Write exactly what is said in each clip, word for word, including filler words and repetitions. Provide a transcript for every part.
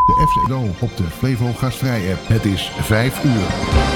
De F C O op de Flevo Gastvrij app. Het is vijf uur.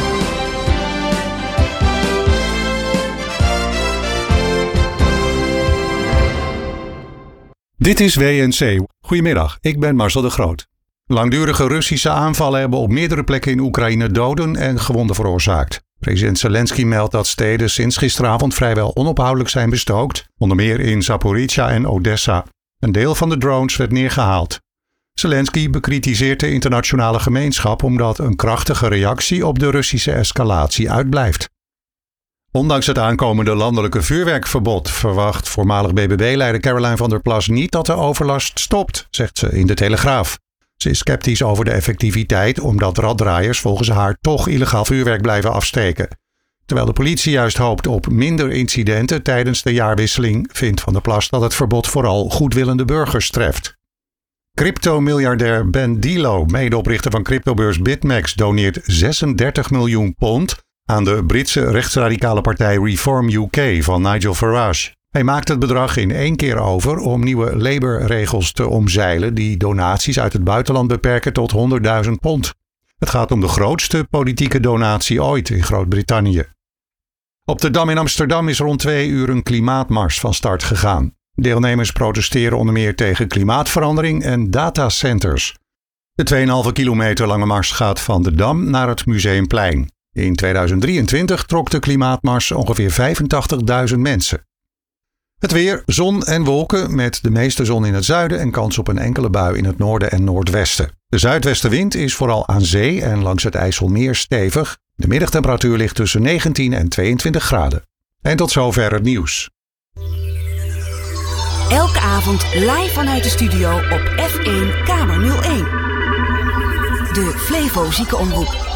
Dit is W N C. Goedemiddag, ik ben Marcel de Groot. Langdurige Russische aanvallen hebben op meerdere plekken in Oekraïne doden en gewonden veroorzaakt. President Zelensky meldt dat steden sinds gisteravond vrijwel onophoudelijk zijn bestookt, onder meer in Zaporizhzhia en Odessa. Een deel van de drones werd neergehaald. Zelensky bekritiseert de internationale gemeenschap omdat een krachtige reactie op de Russische escalatie uitblijft. Ondanks het aankomende landelijke vuurwerkverbod verwacht voormalig B B B-leider Caroline van der Plas niet dat de overlast stopt, zegt ze in de Telegraaf. Ze is sceptisch over de effectiviteit omdat raddraaiers volgens haar toch illegaal vuurwerk blijven afsteken. Terwijl de politie juist hoopt op minder incidenten tijdens de jaarwisseling, vindt Van der Plas dat het verbod vooral goedwillende burgers treft. Crypto-miljardair Ben Dilo, medeoprichter van cryptobeurs BitMEX, doneert zesendertig miljoen pond aan de Britse rechtsradicale partij Reform U K van Nigel Farage. Hij maakt het bedrag in één keer over om nieuwe Labour-regels te omzeilen die donaties uit het buitenland beperken tot honderdduizend pond. Het gaat om de grootste politieke donatie ooit in Groot-Brittannië. Op de Dam in Amsterdam is rond twee uur een klimaatmars van start gegaan. Deelnemers protesteren onder meer tegen klimaatverandering en datacenters. De twee komma vijf kilometer lange mars gaat van de Dam naar het Museumplein. In tweeduizend drieëntwintig trok de klimaatmars ongeveer vijfentachtigduizend mensen. Het weer, zon en wolken met de meeste zon in het zuiden en kans op een enkele bui in het noorden en noordwesten. De zuidwestenwind is vooral aan zee en langs het IJsselmeer stevig. De middagtemperatuur ligt tussen negentien en tweeëntwintig graden. En tot zover het nieuws. Elke avond live vanuit de studio op F één Kamer nul één. De Flevo Ziekenomroep.